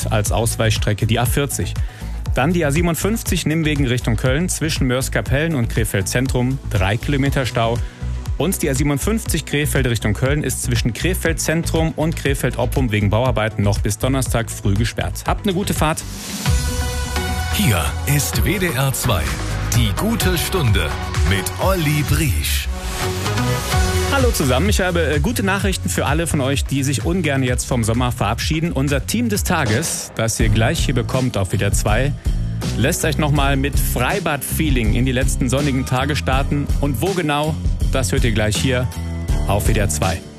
und als Ausweichstrecke die A40. Dann die A57 Nimwegen Richtung Köln zwischen Mörs-Kapellen und Krefeld Zentrum, 3 Kilometer Stau. Und die A57 Krefeld Richtung Köln ist zwischen Krefeld Zentrum und Krefeld Oppum wegen Bauarbeiten noch bis Donnerstag früh gesperrt. Habt eine gute Fahrt. Hier ist WDR 2, die gute Stunde mit Olli Briesch. Hallo zusammen, ich habe gute Nachrichten für alle von euch, die sich ungern jetzt vom Sommer verabschieden. Unser Team des Tages, das ihr gleich hier bekommt auf WDR 2, lässt euch nochmal mit Freibad-Feeling in die letzten sonnigen Tage starten. Und wo genau, das hört ihr gleich hier auf WDR 2.